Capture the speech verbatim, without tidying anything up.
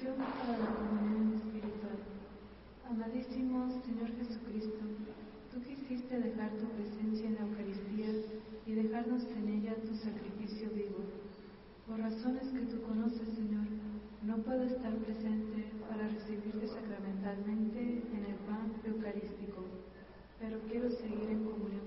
Oración para la comunión espiritual. Amadísimo Señor Jesucristo, tú quisiste dejar tu presencia en la Eucaristía y dejarnos en ella tu sacrificio vivo. Por razones que tú conoces, Señor, no puedo estar presente para recibirte sacramentalmente en el pan eucarístico, pero quiero seguir en comunión